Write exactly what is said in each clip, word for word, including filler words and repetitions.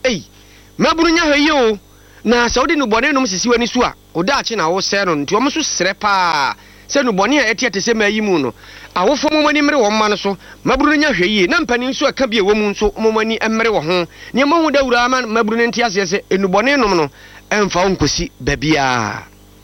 ei maburu nya hwe yi o na sɛ wode no bɔne nom sisi wani so a oda ache na wo sɛ no nti ɔmo so srɛ pa sɛ no bɔne a ɛte ate sɛ mayi mu no awofo mo mani mmere wɔ mma no so maburu nya hwe yi na mpani nso aka bi ɛwɔ mu nso mo mani mmere wɔ ho ne mo hu da wura ma maburu ne nti ase sɛ enu bɔne nom no ɛmfa wo nkosi babia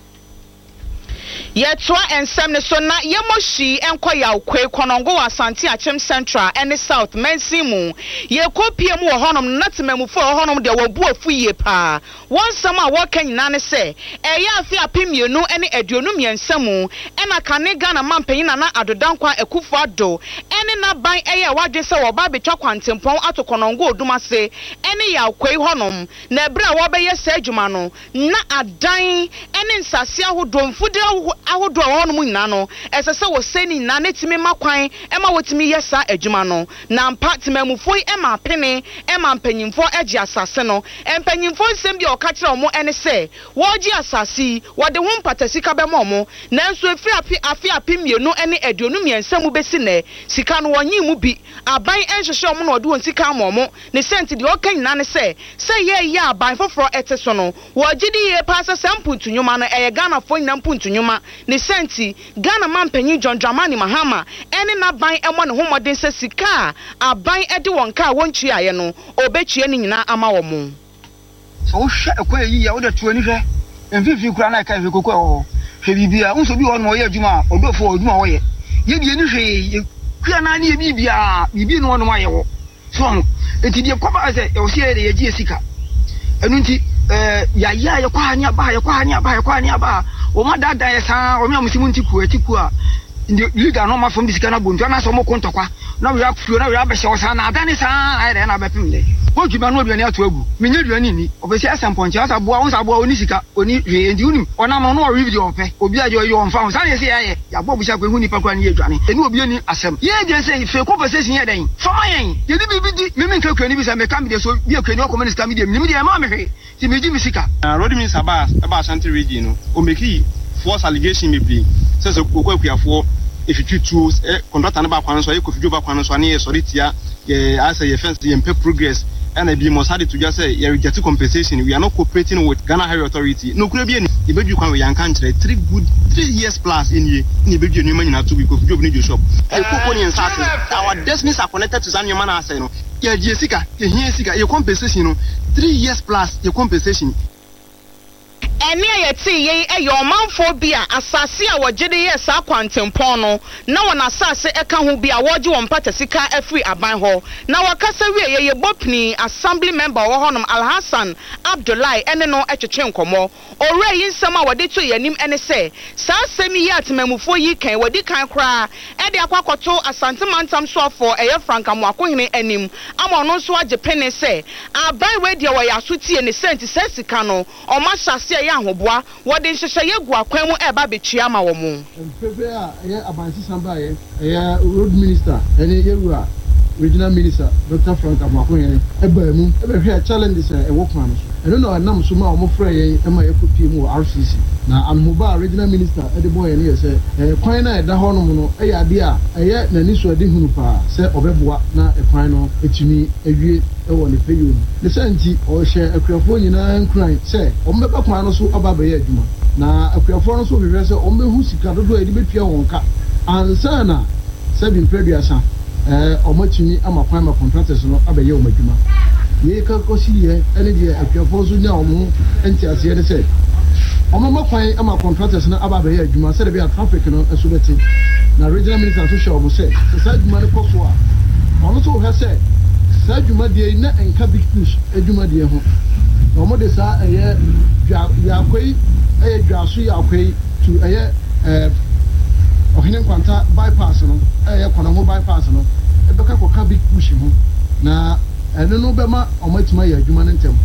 Yetwa ensem ne so na yemoshi enko ya ukwe konongo wa Asante Achem Central and South Mensimu ye kopie mu wo honom natemamufo wo honom de wabu afu ye pa wonsam a wo kan nyina ne se eye afi apemienu ene aduonu miensamu ena kane Ghana mampanyin na adodankwa ekufo ado ene na ban eye wadwe se wo ba betwa kwantempon ato konongo odumase ene ya ukwe honom na ebra wo be ye se adwuma no na adan ene nsase ahodo mfude ahodo ahono mu nyina no esese wo seni na netimi makwan ema wotimi yesa adwuma no na mpa temamufo ema pene ema mpanyimfo agi asase no empanyimfo nsem bi oka kire omo ene se wogi asase wode ho mpatasika be momo nanso efiri afi afi apemienu ene aduonu miensamu besi ne sika no wonyi mu bi aban enhwehwe omo na wode won sika momo ne senti de oka nyina ne se se ye ye aban foforo ete so no wogi di ye pa se sampuntu nyuma no eye Ghana fo nyina mpuntu nyuma ne senti Ghana mampanyin John Dramani Mahama ene na ban emo ne homodin se sika aban ede won ka wontua ye no obetue ne nyina ama wo mu so wo hwe ekwa yi ya wo de tuani hwe emfifi kura na ka hwe kokko o hwe bibia unso bi won wo ye adwuma odofo odwuma wo ye ye die ni hwe kura na ne bibia bibi no no aye wo so enti die kwaba se o sie de ye gie sika enu nti eh ya ya ye kwa anya ba ye kwa anya ba ye kwa anya ba o ma dada ye sa o mi amusimu ntiku atiku a ndi leader no ma fam disika na bontu na so mo kontokwa na we afuo na we abehye o sa na adane sa ai de na bepim de o djuma no oduani ato agu menye duani ni obesi asamponche asa boa won sa boa oni sika oni hwe ndi unu ona no no review ope obi aje yo on fa sa na se ya ye ya bo busa kwehu ni pakwa ni edwane eni obi ani asem ye je say fe conversation ye den fama yen ye di bibi di me menka kwani bi sa me kam de so bi akwani o communist kam de mi de ma me hwe ti meji mi sika road means aba aba Ashanti region no o meki false allegation me be say so kokwakuafo if you choose eh contractor na ba kwan so e kofijo ba kwan so na ye sorry tia ye as a fence ye mpe progress and I be must had to just say you get compensation we are not cooperating with Ghana Highway Authority no kura bi ani e bedu kwan we yan kan kire three good three years plus in ye ni bedu enu manyina to we kofijo bi ni shop e kokko ni nsase our destinies are connected to Zanyoma na asay no ye die sika ye hie sika ye compensation no three years plus ye compensation ene ayeti ye eyomanfo bia asase a wogede ye sa kwantempon no na wona asase eka ho bia woge won patasika afri aban ho na wakasa wie ye ye bopni assembly member wo honom Alhassan Abdullahi ene no etwetwe nkomo ore yi nsem a wode to yanim ene se sa asemi ye atemamufo yi kan wodi kan kra e de akwakoto Asante Mantam sofo eye Franka Mwakohene anim ama no so age pene se aban we de wo ya sotie ne senti sesika no o ma hyase ye ahoboa wode nhyehyɛ ye gu akwan mu e ba betua ma wo mu pepe a ye abansi samba ye ye road minister ene yewura regional minister Doctor Franka Mwakohene e ba mu e be hwe challenges e wo kwan no so eno na nam so ma o mo frɛ ye e ma ye kopie mu R C C na anhoba regional minister e de boy ne ye se e kwan na e da ho no mu no e ya de a e ye nani so de hunu pa se obeboa na e kwan no etumi ewie e wo ne peyo ne santi o hye akuafo nyina nkran se o mbeba kwan no so aba ba ye adwuma na akuafo no so hwehwe se o mbehu sika dodo e de betua won ka ansa na se bi mpreduasa eh o matumi ama kwan ma contractors no aba ye o madwuma ye ka kosi ye ene de akuafo so nya o mu enti ase ne se o ma kwan ama contractors no aba ba ye adwuma se de be traffic no eso beti na regional minister so show mo se se sa adwuma ne koso a ono so hwe se sa adwuma de na enka big push adwuma de ho no mo de sa eye ya kwai eye dwaso ya kwai to eye eh ohine kwanta bypass no eye kona ho bypass no e beka koka big push ho na ene no be ma omatima ya adwuma ne ntem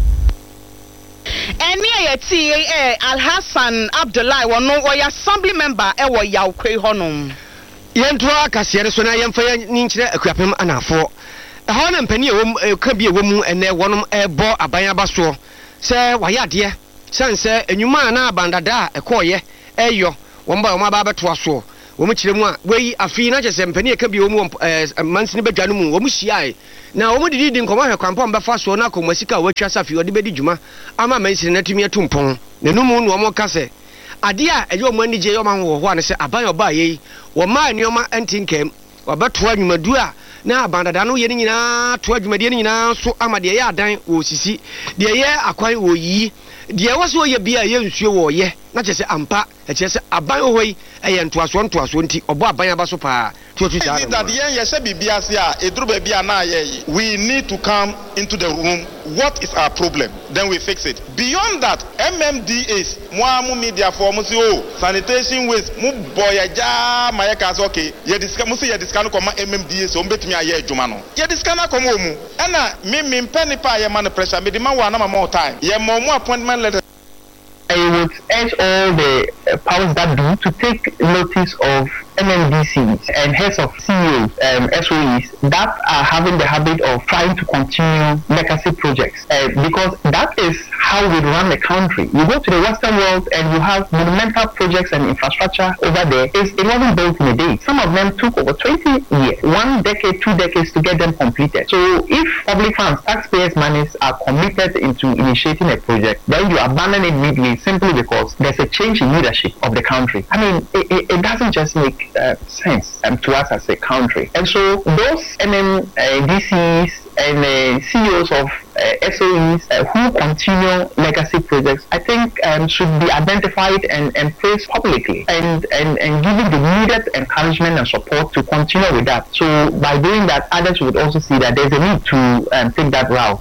ene ayeti eh Alhassan Abdullahi wono wo ya assembly member e wo ya kwai honom yento akasiere so na yemfa ni nkire akuapem anafo ha na mpani ewo ka bi ewo mu ene wonom ebo aban abaso se wayade sanse enwuma na abandada ekoye eyo womba woma ba beto aso wo mu kyerɛ mu a wei afi na kyerɛ sɛ mpani aka bi wo mu mansini badwa no mu wo mu hyiae na wo mu didi di nkɔmɔ hwɛ kwampɔ mbɛfa so na akɔmɔ sika a watwa safi ɔde bɛdi dwuma ama mansini na tumi ato mpɔn na no mu no ɔmo ka sɛ ade a ɛyɛ ɔmo anigye yɛ ɔmo ho hɔ a ne sɛ aban ɔba yɛ wo ma nneɔma ɛntinkam wabɛtoa dwumadu a na abandada no yɛ ne nyinaa toa dwumadie ne nyinaa so ama deɛ yɛ adan wɔ sisi deɛ yɛ akwan wɔ yi deɛ wɔ so yɛ bia yɛ nsuo wɔ yɛ na kyerɛ sɛ ampa ɛkyerɛ sɛ aban hɔ yi ɛyɛ ntoasoɔ ntoasoɔ nti ɔbɔ aban aba so paa tuotu saa no that yen yɛhyɛ biribi ase a ɛduru baabi a na ayɛ yi we need to come into the room what is our problem then we fix it beyond that M M D As mo a mo media for mo say oh sanitation waste mo bɔ yɛ gyaa ma yɛ ka sɛ okay yɛ disika mo say yɛ disika no kɔma M M D As o mbɛtumi ayɛ adwuma no yɛ disika no akɔma wɔ mu ɛna me me mpɛ nipa a yɛ ma no pressure me de ma wɔ anama more time yɛ ma mo appointment letter. I would urge all the uh, powers that do to take notice of M M D Cs and heads of C E Os, um, S O Es that are having the habit of trying to continue legacy projects uh, because that is how we run the country. You go to the Western world and you have monumental projects and infrastructure over there. It's, it wasn't built in a day. Some of them took over twenty years, one decade, two decades to get them completed. So if public funds, taxpayers' monies are committed into initiating a project, then you abandon it midway simply because there's a change in leadership of the country. I mean, it, it, it doesn't just make Uh, sense um, to us as a country. And so those M M D Cs and uh, C E Os of uh, S O Es uh, who continue legacy projects, I think um, should be identified and, and praised publicly and, and, and given the needed encouragement and support to continue with that. So by doing that, others would also see that there's a need to um, take that route.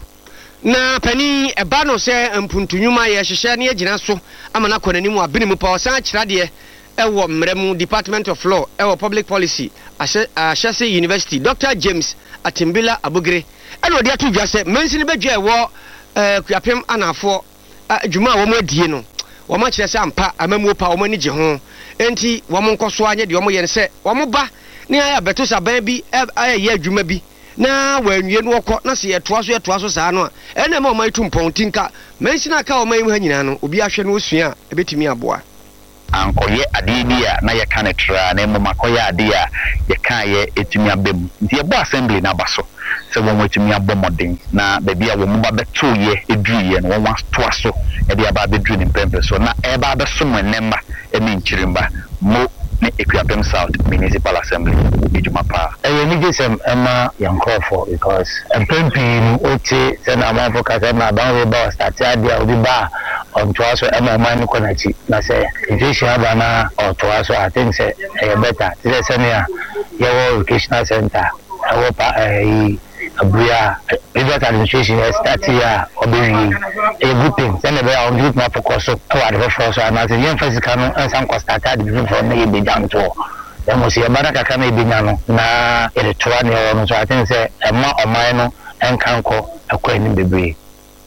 Na pani eba no se mpuntunyuma ye hyehyɛ ne agina so ama na kɔnani mu abene mu pa ɔsan kyerɛ deɛ ɛwɔ mmerɛmu Department of Law ɛwɔ Public Policy Ashesi University Doctor James Atimbila Abugire ɛna ɔde ato dwa sɛ mansi ne badwa ɛwɔ ɛɛ kuapem anafoɔ adwuma a wɔn adie no wɔn akyerɛ sɛ ampa amamuo pa wɔn ani gye ho enti wɔn nkɔ so anya deɛ wɔn yɛ ne sɛ wɔn ba ne ayɛ abɛto saban bi ayɛ yɛ adwuma bi na wanwie no wɔkɔ na sɛ yɛtoa so yɛtoa so saa no a ɛna ma ɔman tu mpɔn tinka mansi na aka ɔman yi mu ha nyinaa no obi ahwɛ no osua a ɛbɛtumi aboa ankoye ade bi a na ye kan tra na emu makoye ade a ye kan ye etumi abem nti ye bo assembly na baso se won wetumi abomoden na ba bia wo mu ba beto ye eduye no won to aso e bia ba bedru ni mpempe so na e ba be so mnemba e mi nchirimba mo ne Equiapem South Municipal Assembly ejuma pa e ye ni gisem ema yankofo because mpempe no oche se na amafo kasa na ba we ba start ade a obi ba on to aso ema man ko na chi na se education aba na on to aso I think say e better say say na ye wo educational center e wo pa eh abria river administration start here obiri a good thing then be on group na focus so to ade for so na say yen physical no ansan ko start ade before na ye be jam to dem mo say bana kaka na e be nya no na e to one ye no so I think say e ma oman no enkan ko akwa ni bebre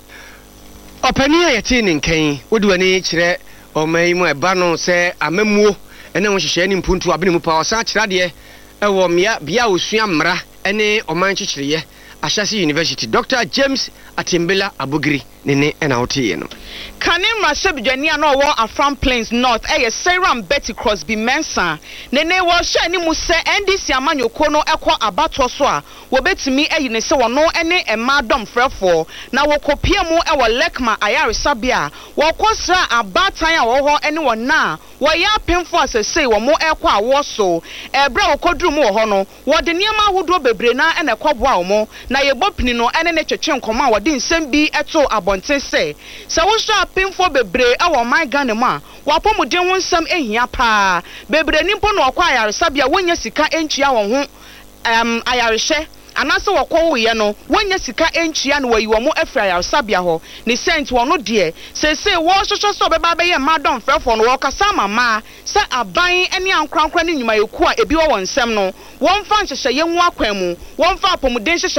opani a yete ne nkan wodi wani kyerɛ oman yi mu eba no sɛ amamuo ene ho hyehyɛ ni mpuntu abene mu pa osan kyerɛ de ɛwɔ mia bia osua mmra ene oman kyekyereye Ashesi University Doctor James Atimbila Abugiri nene ena otiye no Kanim Rasebidwani na wo Afram Plains North eye Seram Betty Crosby Mensa nene wo hye ni mu se N D C amanyoko no ekọ abato so a wo betimi eyi ne se wono ene ema dom frefo na wo kopia mu e wo Lekma Ayaresabia wo kosra abatan a wo ho ene wo na wo ya pemfo asese wo mo ekọ awo so ebra wo kodru mu wo ho no wo de niam ahodo bebre na ene kwoboa wo mo na ye bopini no ene ne twetwe nkoma a wo de nsem bi eto abonten se se wo so apemfo bebre e wo man Ghana mu a wo apomuden wo nsem ehia pa bebre nimpo no okwa Ayaresabia wonya sika entua wo ho um ayarehye anase wakwo ye no wonya sika entua no wayi wo mo afra Ayaresabia ho ne sent wo no de sese wo hwehwe so beba be ye madon frefo no wo kasa mama se aban ene ankrankra ne nyuma yeku a ebi wo nsem no won fa nhyehyɛ ye hu akwan mu won fa apomuden hyehyɛ ye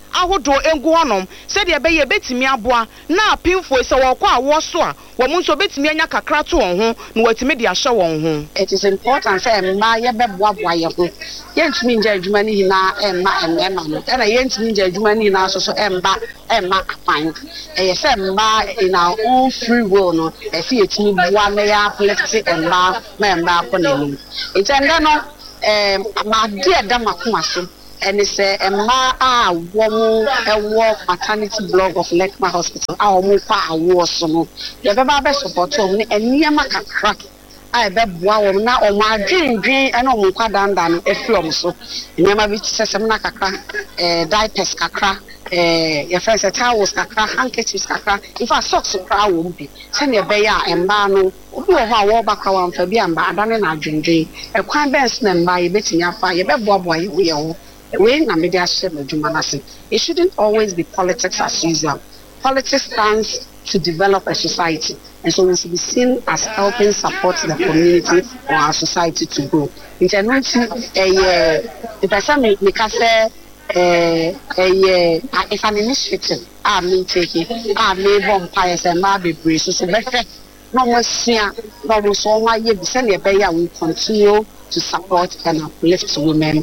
ahodo engu honom said ye be ye betimi aboa na apinfo se wo kwa awo so a wo mu nso betimi anya kakra to won ho na watimi de ahye won ho. It is important say ma ye be boa boa ye ho ye ntimi nja adwuma ni hina emma emma no na ye ntimi nja adwuma ni hina so so emba emma apan e ye say ma in our own free will no e fi etimi boa na ya politics emma ma emma akonenu it enda no em ma de da makoma so and it's a ma a woman a war maternity blog of Lekma Hospital. Our mupa a war so the baba support me and near my crack. I bet wow now on my dream dream and on muka down down a flum so never which says some nakaka diapers kakra your friends a towels kakra handkerchiefs kakra if I socks so crowd won't be send your bear and bano who have our war back around for being bad and I dream dream a quite best name by betting your fire bet boy we are. It shouldn't always be politics as usual. Politics stands to develop a society, and so we should be seen as helping support the community or our society to grow. In general, if I say me can say it's an initiative I mean taking I may vampires and maybe breeze so better no more see no more so my year send a bear will continue to support and uplift women.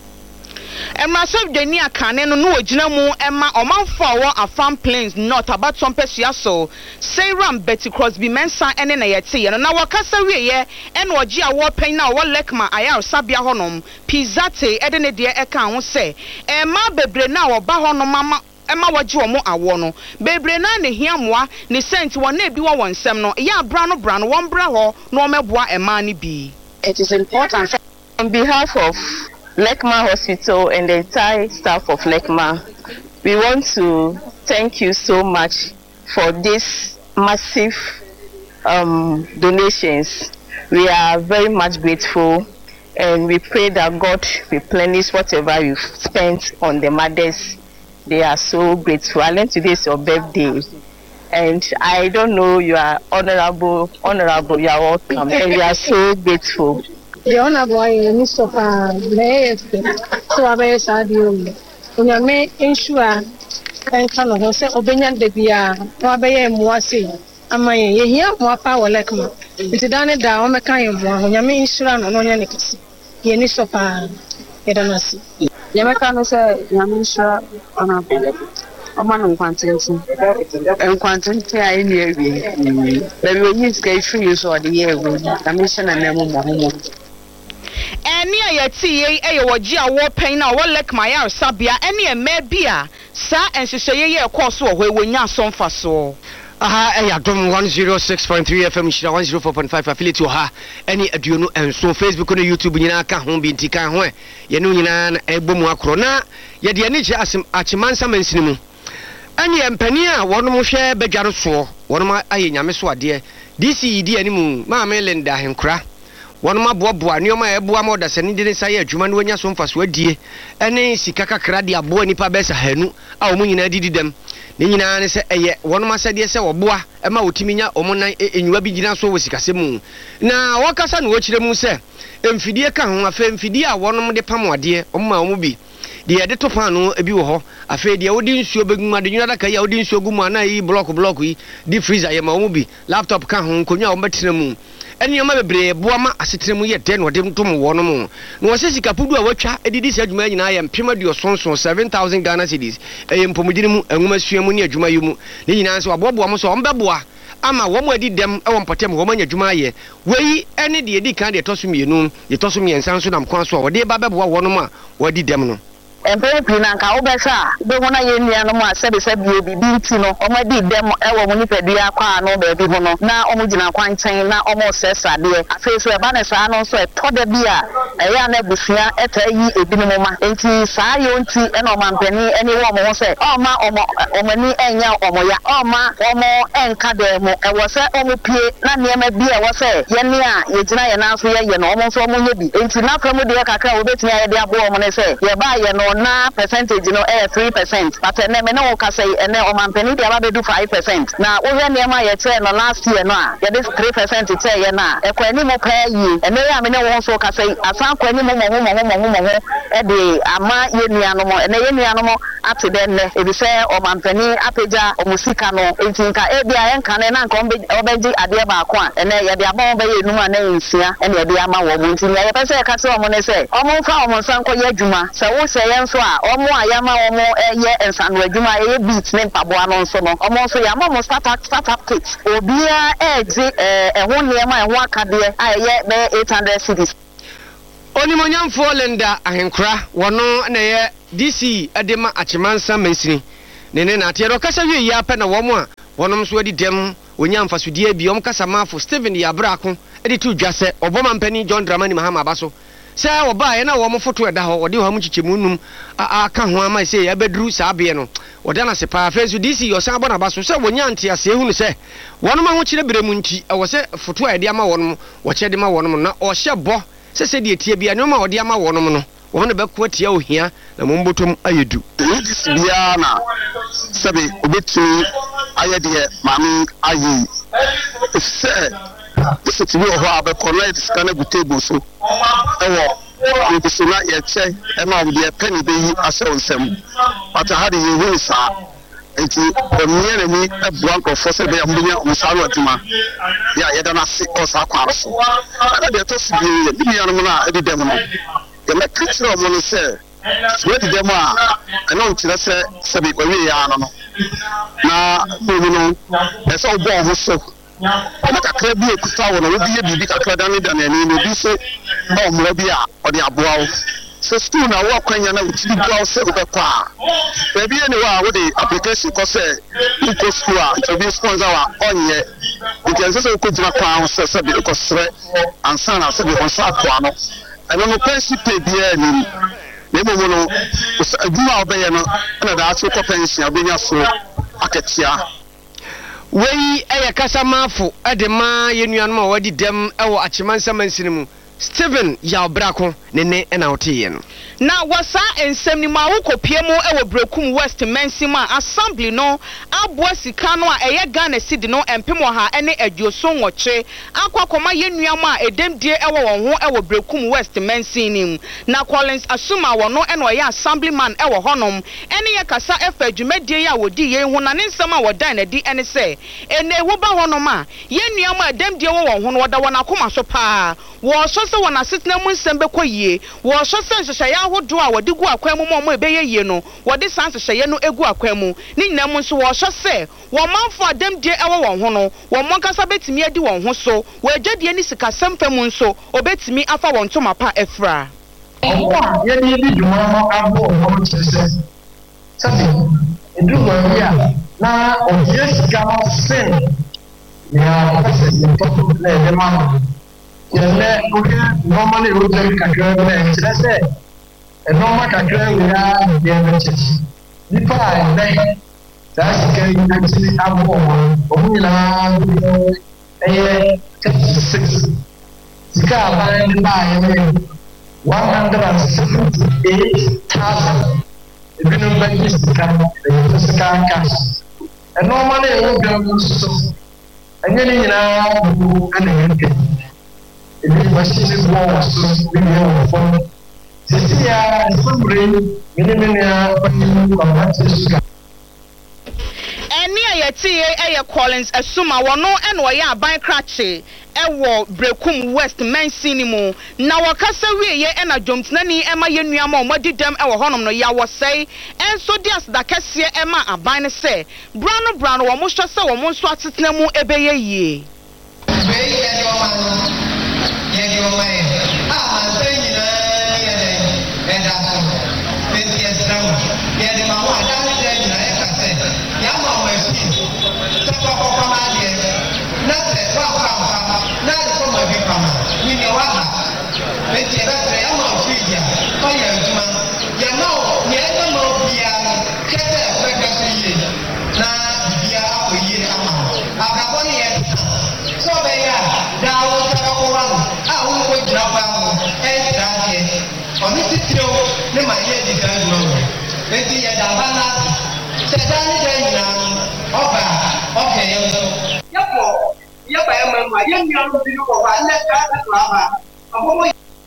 Emma so deni akane no no ogina mu emma omanfo awo Afam Plains North about some pesia so Sayram Betty Crosby Mensa ene na yete ye no na wakasa wiye ene ogi awo pen na wo Lekma ayar sabia honom Pizzate ede ne de eka ho se emma bebre na wo ba honom mama Emma waji omo awo no bebre na ne hiamoa ne sent wo na ebi wo wonsem no ya bra no bra no wo mbra ho no meboa emma ni bi. It is important on behalf of Lekma Hospital and the entire staff of Lekma, we want to thank you so much for this massive um, donations. We are very much grateful and we pray that God replenish whatever you've spent on the mothers. They are so grateful. I learned today is your birthday and I don't know, you are honorable, honorable, you are welcome and we are so grateful. The honorable Minister of the so I be sadio onya me ensure and kan ho se obenya de bia no abaye muase amaye ye hia mo afa wo Lekma nti dan da o me kan ye mo onya me ensure no no nya ne kisi ye ni so pa ye da nasi ye me kan se nya me ensure ona Oma no kwantentin enkwantentin ayi ni ewie bebi onyi ska ifiri so de ye ewie na me hye na na mo mo mo Eni ayeti ye eye wogi awo pen na wo Lekma ayar sabia eni eme bia sa enhyehyeye ye ekọ so ho ewonya asomfa so. Aha eya dom one oh six point three F M shira one oh four point five affiliate ha eni aduonu enso Facebook no YouTube nyina ka ho bi ntika ho ye no nyina na egbomu akro na ye de ani che asem achimansa mansini mu ani empani a wono mo hwe badwaro so wono ma aye nyame so ade D C E D ani mu ma Melinda Henkura wono ma boaboa nioma eboa ma odase ni de sai adwuma no anya so mfaso adie ene sika kakra de aboa nipa besa hanu a omo nyina didi dem ni nyina ne se eye wono ma sade se woboa e ma otiminya omo nan enyiwa bi gina so wo sikase mu na wakasa no wokire mu se emfidie ka ho afa emfidie a wono mo de pamode omo ma omo bi de yede to pan no ebi wo ho afa de wodi nsuo begum ade nyina da ka ya wodi nsuo gumu ana yi block block yi di freezer ye ma omo bi laptop ka ho konwa omo betena mu eni oma bebre boama asetremu ye den wode ntom wono mu no wose sika pudu a watwa edidi se adwuma nyina ye mpema dio sonson seven thousand Ghana cedis eye mpomudini mu enwuma suamu ne adwuma yimu ne nyina se waboaboa mo so ombeboa ama wo mo adi dem e wo mpatem wo manya adwuma ye weyi ene de edi kan de toso mienu ye toso miensan so nam kwan so wode ba beboa wono mu a wadi dem no Empe pina nka obesa be hona ye nua no mu asebe sabe bibi nti no omadi dem ewo mu nipadua kwa no be bi ho no na omu gina kwanchen na omu sesa de afeso e ba ne saa no so e tode bia e ya na busia eta yi ebinom ma enti saa yo nti e no mampani eni wo mo se o ma omo omani enya omo ya o ma omo enka de mo e wo se omu pie na niema bia wo se ye ne a ye gina ye na so ye ye no omo so omu nye bi enti na famu de kakra obetini ye de abo omo ne se ye ba ye no na percentage no eh three percent but na me no ka say ene o mampani de aba do five percent na wo hwe niema ye che no last year no a ye de three percent che ye na e kwani mo pa yi ene ya me ne wo so ka say asa san kwa ni mo mo mo mo mo mo e de ama ye nuanom na ye nuanom ate den ne e bi se o mampani apagya o musika no entinka e bia enka ne na nka obeji ade ba ko a ene ye de aba ba ye numa na ensia ene ye de ama wo mo ntin ye pese e ka se o mo ne se o mo fa o mo san ko ye adwuma se wo se ye nso a o mo ayama o mo ye ensan no adwuma ye beat ne mpabo ano nso no o mo so ya mo startup startup kit obia e ji e ho niema e ho akade a ye be eight hundred cities Onimonyamfo Linda Ahenkra wono na ye D C edema achimansa mesini nene na ate ro kasa wie ya pe na wo mo a wonom so adi dem onyamfa so die bi om kasa mafo Steven Yabrako edi tu dwase oboma mpani John Dramani Mahama baso se wo ba ye na wo mo foto eda ho odi ho am chichemu num aka ho ama se ya bedru sa be no woda na se pa fesu D C yo san abona baso se wonyante ase ehunu se wonom ho kire beremu nti e wo se foto a edi ama wonom wo che de ma wonom na o hye bo se se de tie bia no ma odi ama wonom no wo ne bekwo tie ohia na mombotom ayedu this bia na sabe obetu ayede mami ayi se se ti wo ho abekonnect scan gu table so ewo we so na ye che e ma wo de penny be yi ase onsem but how do you win sa enti omiere ni e blank of force be ambunya usalo atuma ya ye da na se osa kwaro so ada de to si bi bi ya no na e dem no ye me kitro mo no se we di dem a e no ntire se se bi we ya no no na mo no e so bo ho so ama kakra bi ekuta wo no we bi ye bibi kakra dan ni dan ani no bi so o mo bi a o de aboa wo so school na wo kwanya na utiri bua se ubekwa e bi ene wa wo de application ko se ko school a to bi sponsor wa onye nti se ko jira kwa se se bi ko sre ansa na se bi on sa kwa no eno no pension pay bi ani ne mo no aduma obeye no na da aso ko pension abenya so aketia wei eye kasa mafo ade ma yenuanom a wadi dem ewo achimansa mansini mu Steven Yabrako nene ena otiye no na wasa ensem ni ma wokopie mu ewo Brekum West Mensima assembly no aboa sika no a eye Ghana cedi no empem ha ene aduoso nwoche akwakoma yenuam a edemdie ewo won ho ewo Brekum West Mensinim na Collins Asuma wono ene oye assemblyman ewo honom ene ye kasa efa adwumadie ya wodi ye hu na ne nsem a wodan na di ene se ene wo ba honom a yenuam a edemdie wo won ho no woda wona koma so pa wo so se wona sitna mu nsem bekɔyie wo so se nhyehyɛ ya hodo a wodi gu akwan mu mo ebeye yie no wodi san nhyehyɛ no egu akwan mu ni nyina mu nso wo so se wo manfo adamdie ewo won ho no wo monkasa betimi adi won ho so wo agedie ni sika semfa mu nso obetimi afa won toma pa efra owa ye ni di dwuma no abo o kyese sabi edu mo ya na o sika no sen ya o se to le de ma yele oke normally road kakra na kyese e normal kakra we are the message nipa na that's can actually abo o mu na eh six sika ba ni ba ye one hundred seventy-eight thousand ebinum ba ni sika e sika cash e normally we go so enye ni nyina bu ana yake ebi machine bo so bi yo fo Sisia sombre minimina pani kwa matsuka eni ayeti eye Collins Asuma wono eno oye aban krache ewo Brekum West Mensini mu na wakasa wieye ena jomtnani ema yenuam a omadi dem ewo honom no ya wosei enso dias da kese ema aban ne se brano brano wo mo hwese wo mo nso atetena mu ebeye yie wey ye yo man ye yo man ah man say nyina enda so penti esram ye de ma wa da se nyina e ka se ya ma wa eski to ko ko ko ma de na se wa wa wa na de ko ma bi pa ma ni ne wa ha penti ba se ya ma fi ya ko ya juma ya ma ye na ma bia kete fe ka se ye na bia ko ye ama aka ko ni e so be ya da wo ta ko wa a wo ko jira pa mo e tra ke oni titiro ne ma ye di dan no enti ya da bana se dan ni dan na oba okay yo so yapo yaba ya ma ye mi anu bi ko ba le ka ta ba abomo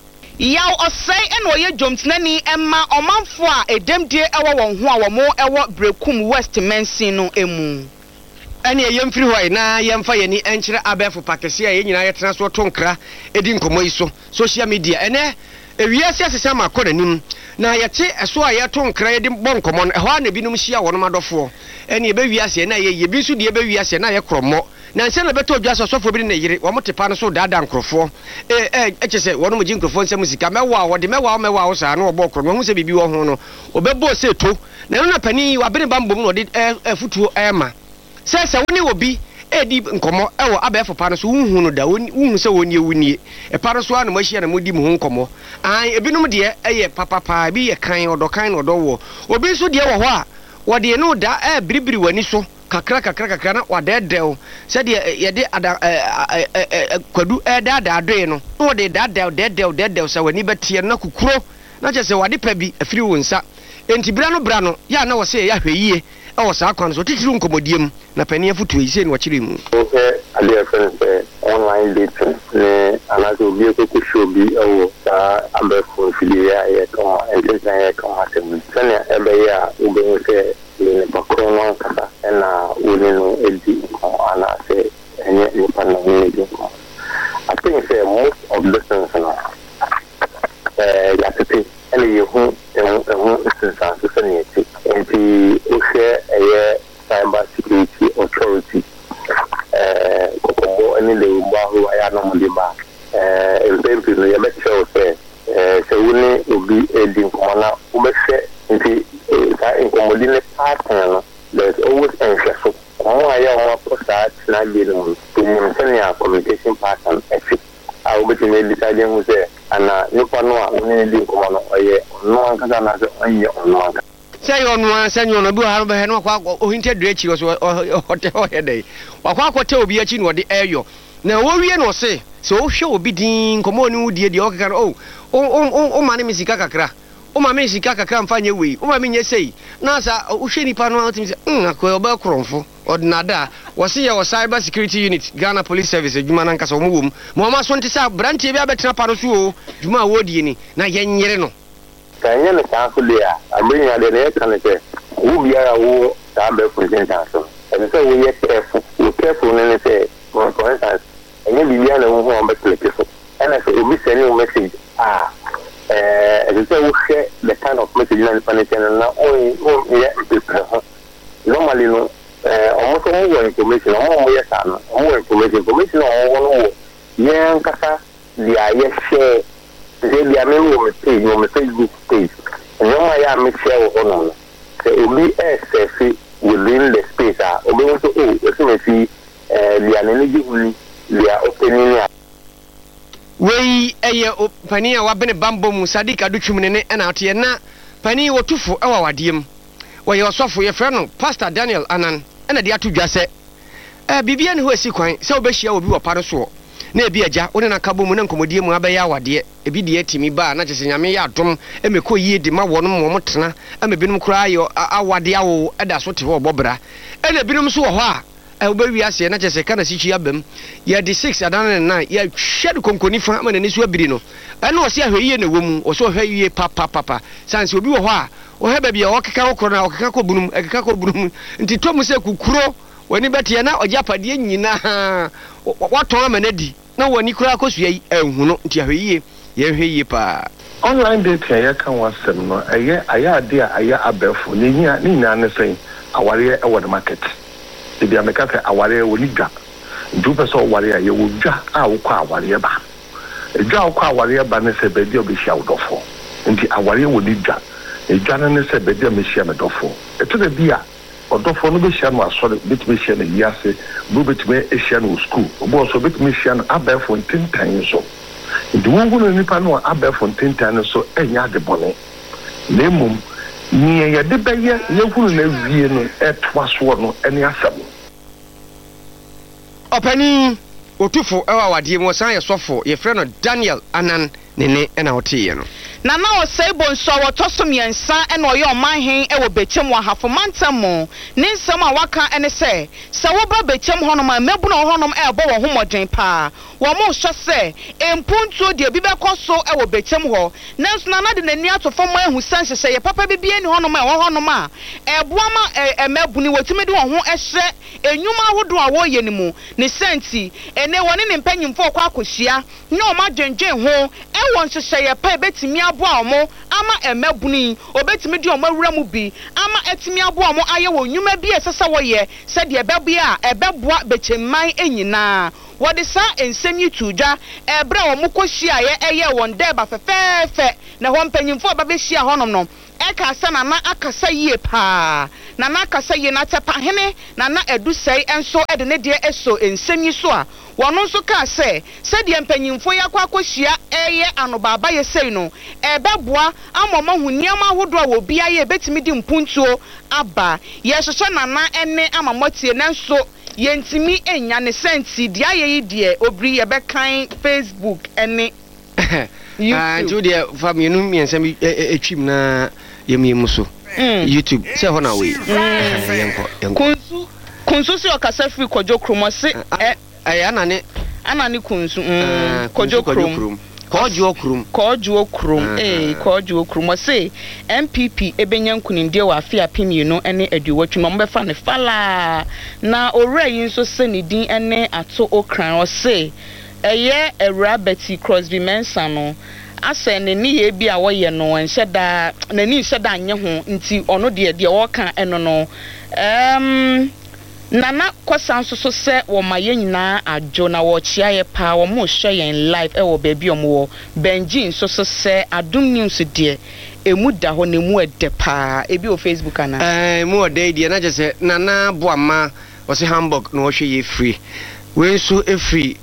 yaw ɔsɛe ɛna ɔyɛ dwomtenani ɛma ɔmanfo a ɛdɛmdie ɛwɔ wɔn ho a wɔn ɛwɔ Brekum West Mensin no emu. Ɛne yɛm firi hɔ na yɛmfa yɛni ɛnkyerɛ abɛfo pakɛse a yɛn nyinaa yɛtena so to nkra edi nkɔmɔ yi so social media ɛnɛ ewiase asesa ma akɔ n'anim na yɛte ɛso a yɛto nkra yɛde bɔ nkɔmɔ no ɛhɔ a na binom hyia wɔn adɔfoɔ ɛne yɛbɛwiase na yɛ yɛbi nso deɛ yɛbɛwiase na yɛ korɔmmɔ na nse na beto dwa sɔsɔfo bi na yire wɔn te pa no so daadaa nkrɔfoɔ eh eh ɛkyɛ sɛ wɔn mo gye nkrɔfoɔ nsɛm sika mɛwa wɔde mɛwa mɛwa wo saa na wɔbɔ korɔ ho sɛ bibi wɔ ho no obɛbɔ sɛ to na no na pani wabere bambom na ɔde afutuo ɛma sɛ sɛ woni obi edi nkɔmɔ ɛwɔ abɛɛfo pa no so unhu no da unhu sɛ wɔn ewunie ɛpa no so a na mahyia na modi mu ho nkɔmɔ an ebinom deɛ ɛyɛ papapa bi yɛ kan ɔdɔ kan ɔdɔ wɔ obi nso deɛ wɔ hɔ a wɔde no da ɛ biribiri wani so kakra kakra kakra na wadɛdɛw sɛdeɛ yɛde ada kwadu ɛdaadaa doe no na wɔde daadaa dɛdɛw dɛdɛw sɛ w'ani bɛteɛ na kukuro na kyerɛ sɛ wade pa bi afiri wo nsa enti bra no bra no yɛ a na wɔ sɛ yɛahwɛ yie ɛwɔ saa kwan so titiri nkɔmmɔdie mu na pani afotuo yi sɛ ne wɔkyerɛ mu sɛ adeɛ fɛ no sɛ online dating ne anaasɛ obi ɛkɔkɔhwɛ obi ɛwɔ saa abɛfo mfidie a yɛka ɛntentan yɛka ho asɛm mu sɛnea ɛbɛyɛ a wobɛhu sɛ nipa koro no ankasa ɛna wone no edi nkɔmmɔ anaasɛ ɛnyɛ nipa no ne edi nkɔmmɔ I think sɛ most of the things no ɛɛ yɛatete ɛna yɛhu ɛho ɛho nsensanso sɛnea ɛte nti wohwɛ ɛyɛ cyber security authority ɛɛ kɔkɔbɔ ɛne lewubɔ ahorow ayɛ anamɔde ba ɛɛ mpɛn pii no yɛbɛkyerɛ wo sɛ ɛɛ sɛ wo ne obi edi nkɔmmɔ na wobɛhwɛ nti saa nkɔmmɔdi ne pattern no there's always nhwɛso ɔmo a yɛ ɔmo apɔ saa tenabea no mu ɛnim sɛnea communication pattern ɛfi a wobɛtumi abisa gye ho sɛ ana nipa no a wo ne di nkɔmmɔ no ɔyɛ ɔno ankasa anaasɛ ɔnyɛ ɔno ankasa sɛ yɛ ɔno a sɛ nyɛ ɔno bi wɔ ha no bɛhɛ no wakɔ ɔhinti aduru akyiri so ɔtɛ ɔyɛ dɛ wakɔ akɔtɛ obi akyi na ɔde ɛyɔ na wɔwie no ɔse sɛ wohwɛ obi din nkɔmmɔ ne wodie deɛ ɔkeka no o ɔma ne me sika kakra ɔma me sika kakra mfa nyɛ wei ɔma me nyɛ sei na sa wohwɛ nipa no atimi sɛ mm akɔ ɔbɛ korɔmfo ɔdenada wɔse yɛ wɔ cyber security unit Ghana Police Service adwuma no nkasa ɔmo wɔ mu ma ɔma so nte sɛ brantie bi abɛtena pa no so o dwuma a wɔdie ni na yɛnyere no sɛ ɛnyɛ ne saa so deɛ a abrɛnya deɛ ne yɛka ne sɛ wo biara wo saa bɛfo ntentan so ɛsɛ sɛ woyɛ careful wo careful no ne sɛ for instance ɛnyɛ biribiara na wohu a wɔbɛteleke so ɛna sɛ obi sɛne wo message a ɛsɛ sɛ wohwɛ the kind of message na nipa ne sɛ no na ɔnyɛ mpepere ho normally no ɔmo sɛ ɔmo wɔ information ɔmo ɔmo yɛ saa no ɔmo wɔ information information a ɔmo wɔ no wɔ yɛn nkasa deɛ yɛhyɛ sɛ deɛ mewɔ me page wɔ me Facebook page nneɛma yɛ a mehyɛ wɔ hɔ nom no sɛ obi ɛɛsɛfe within the space a obɛhu sɛ o ɛsɛ mafi deɛ ne ne gye hu ni deɛ ɔpɛni ne a wei ɛyɛ pani a wabene bambɔ mu Sadiq Adutwum ne ne ɛna ɔteɛ na pani wɔtufo ɛwɔ wadeɛ mu wɔyɛ ɔsɔfo yɛfrɛ no Pastor Daniel Anan ɛna de ato dwa sɛ eh bibia ne ho asi kwan sɛ wobɛhyia obi wɔ pa no so na ebi agya wone na kabo mu na nkomodie mu abɛyɛ awadeɛ ebi de atimi ba na kyese nyame yɛ adom emekɔ yie de ma wɔnom wɔn tena ama binom koraa yɛ awade awo ɛda so te hɔ bɔbra ɛna binom so wɔ hɔ a ɛwobɛwi ase na kyese kana sikyi abam yɛ de six adana na yɛ hwɛ de konkoni fa ama n'ani so abiri no ɛna ɔse ahwɛ yie na wɔ mu ɔse ɔhwɛ yie papa papa sanse obi wɔ hɔ a ɔhɛ baabi a ɔkeka wɔ korɔ na ɔkeka kɔ bunum ɛkeka kɔ bunum nti tɔ mu sɛ kukuro wani bɛteɛ na ɔgye apadeɛ nyinaa watɔn ama n'adi na wani koraa kɔsua yi ɛnhu no nti ahwɛ yie yɛhwɛ yie paa online dating a yɛka ho asɛm no ɛyɛ ayɛ ade a ayɛ abɛɛfo ne nyina ne nyinaa ne sɛn awareɛ ɛwɔ the market ebi a meka sɛ awareɛ wɔ ne dwa nti wopɛ sɛ ɔwareɛ a yɛwɔ dwa a wokɔ awareɛ ba edwa a wokɔ awareɛ ba ne sɛ baabi a wobɛhyia wo dɔfoɔ nti awareɛ wɔ ne dwa edwa no ne sɛ baabi a mehyia me dɔfoɔ ɛto da bi a ɔdɔfoɔ no bɛhyia no asɔre bɛtumi hyia no yi ase bo bɛtumi ahyia no wɔ skul ɔbɔ so bɛtumi hyia no abɛɛfo ntentan so nti wɔnhu no nipa no a abɛɛfo ntentan no so ɛnyɛ ade bɔne na mmom nea yɛde bɛyɛ yɛhunu no awie no ɛtoa soɔ no ɛne asɛm ɔpani otufo ɛwɔ awadeɛ mu ɔsan yɛ sɔfo yɛfrɛ no Daniel Anan ne ne ɛna ɔteeɛ no na na osei bonso wotoso miensa ene oye omanhen e wo bechem wa hafo mantamo ne nsem a waka ene se se wo ba bechem honom a mebu na honom e bo wo homoden pa wo mo hye se empuntu de bi be koso e wo bechem ho nanso na na de nani atofo mo ehu sanse se ye papa bibie ni honom e wo honom a e boama e mebu ni wotimi de wo ho ehye enyuma ahodo a wo ye ni mu ne senti ene woni ne mpanyimfo kwa akohia ne o ma dwendwen ho e won hye ye pa betimi aboa omo ama emebuni obetimi di omo awura mu bi ama etimi aboa omo aye wo nyuma bi esesa wo ye se de ebebu a ebeboa bechemman enyina wode sa ensem yitudwa ebra wo mukohia ye eye won deba fefefe na ho mpanyimfo ba behia honom no eka sa na na akasa yie pa na na akasa yie na tepa hene na na edusai enso ede ne de eso ensem yi so a wono nso ka se se de mpanyimfo yakwa akohia eye anobaba ye sei no ebeboa amoma huniama ahodo a wo bia ye betimi di mpuntuo aba ye hwehwe na na ene amamotie nanso yentimi enya ne senti dia ye yi de obri ye bekan Facebook ene ah Jude fam yenu miensam etwim na yemiemu so YouTube se ho na we yenko yenko kunsu kunsu se okasa free kojo kromo se eh anane anane kunsu mm kojo krom kojo krom kojo krom eh kojo krom se M P P ebenya nkuninde wa afia pemienu ene aduwatwu no mbefa ne fala na owura yi nso se ne din ene ato okran o se eye ewura Betty Crosby Mensa no ase ne ni ye bi a wo ye no enhyeda na ni hyeda anye ho nti ono de de wo ka eno no em nana kosanso so se wo maye nyina adwo na wo chia ye pa wo mo hwe yen live e wo ba bi omo Benji nso so se Adum News de emu da ho ne mu ede pa ebi o Facebook ana eh mu ode de na je se nana boama wo se Hamburg no wo hwe ye free we so e free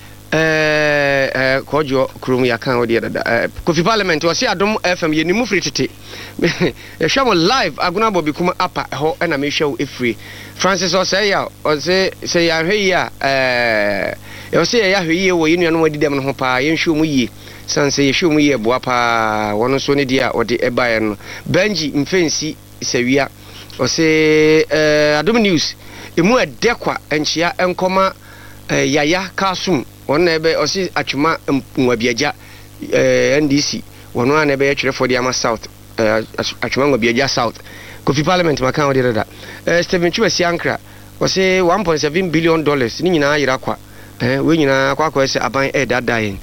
eh eh kojo krum ya kan odi dada Kofi Parliament wo se Adum F M ye ni mu free tete e hwa live aguna bobi kuma apa ho na me hwa e free Francis o say ya o say say ya hwe ya eh e say ya hwe ye wo yinu no wadi dem no ho pa ye hwe mu yi san say ye hwe mu ye boa pa wono so ne dia odi ebaye no Benji mfensi sawia o say eh Adum News emu edekwa enchia enkoma yaya kasum wona ebe osi atwuma nwabiaja N D C wono ana ebe yetwere for the South atwuma nwabiaja South Kofi Parliament makan odi dada Stephen Chubesi Ankra wose one point seven billion dollars ni nyina yira kwa eh we nyina kwa kwa ese aban e dada yin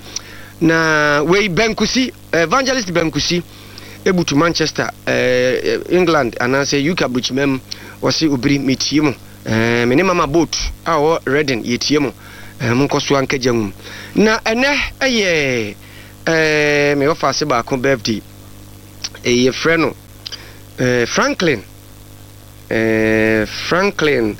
na we Benkusi Evangelist Benkusi ebutu Manchester England anase U K buchimem wose obiri metiemu eh mene mama boat awo Reading yetiemu munkoso ankagyanum na ene eye eh me ofa se ba ko birthday eye freno eh Franklin eh Franklin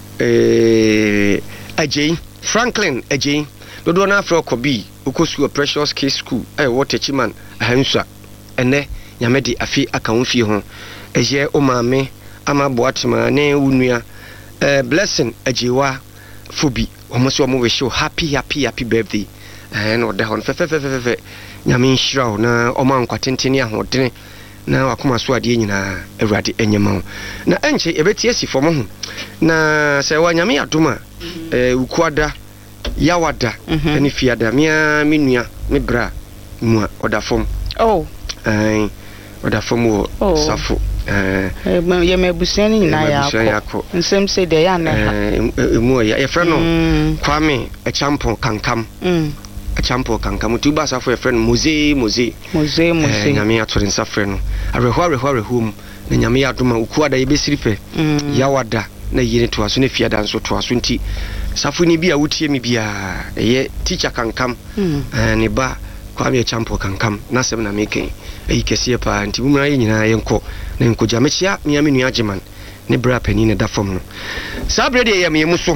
eh Ajay Franklin Ajay dodo na afro kobi ukosu Precious Case School eh Waterchiman ahansa ene nyamedi afi aka wonfie ho eye o maame ama boatima ne unua eh Blessing Ajiwa Fubi omoso omo wish you happy happy happy birthday eh no de hon fe fe fe fe fe nyame nhyira na omo ankwatenteni ahodene na wakoma so ade nyina awurade enyema na enche ebeti asi fom ho na se wa nyame adoma eh ukuada yawada eni fiada mia menua me bra mu oda fom oh eh oda fom wo safo eh ye mebusiani nyina ya ko nsem se de ya na ha emu ya e freno Kwame Echampo Kankam mm Echampo Kankam tuba safo e freno Moze Moze Moze Moze nyame atore nsa freno arehwa arehwa arehum na nyame adoma ukuada ye besirife yawada na yire to aso na fiada nso to aso nti safo ni bia wutie mi bia eye teacher Kankam ne ba Kwame Echampo Kankam na sem na meken eyi kese pa nti bumra ye nyina yenko na nkoja mechia mia menu ageman ne bra pani ne da fom no sa bre de ye me muso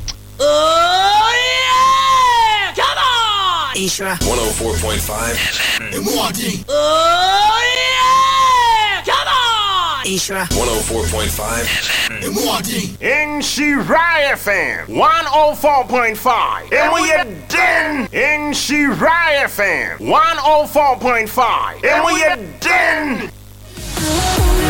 oh yeah come on Isra one oh four point five oh yeah come on Insura one oh four point five. Insura F M one oh four point five. And we are den. Insura F M one oh four point five. And we are den.